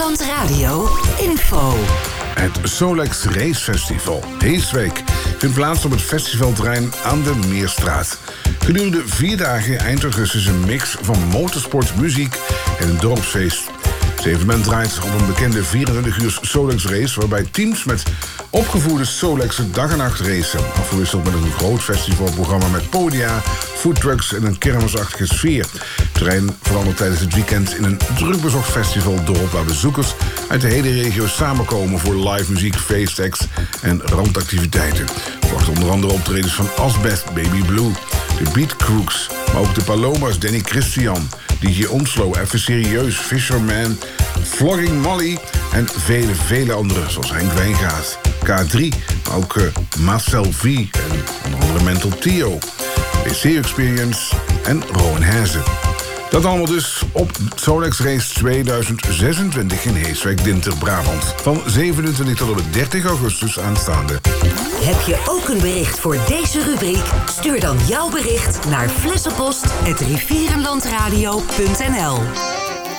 Rivierenland Radio info. Het Solex Race Festival Heeswijk vindt plaats op het festivalterrein aan de Meerstraat. Gedurende 4 dagen eind augustus een mix van motorsport, muziek en een dorpsfeest. Het evenement draait op een bekende 24 uur Solex race, waarbij teams met opgevoerde Solex'en dag en nacht racen. Afgewisseld met een groot festivalprogramma met podia, foodtrucks en een kermisachtige sfeer. Het terrein verandert tijdens het weekend in een drukbezocht festivaldorp waar bezoekers uit de hele regio samenkomen voor live muziek, feestacts en randactiviteiten. Verwacht onder andere optredens van Asbest, Baby Blue, de Beat Crooks, maar ook de Palomas, Danny Christian, DJ Onslow, Even Serieus, Fisherman, Flogging Molly en vele anderen, zoals Henk Wijngaard, K3, maar ook Marcel V en onder andere Mental Theo, PC Experience en Rowan Hazen. Dat allemaal dus op Solex Race 2026 in Heeswijk, Dinter-Brabant. Van 27 tot en met 30 augustus aanstaande. Heb je ook een bericht voor deze rubriek? Stuur dan jouw bericht naar flessenpost@rivierenlandradio.nl.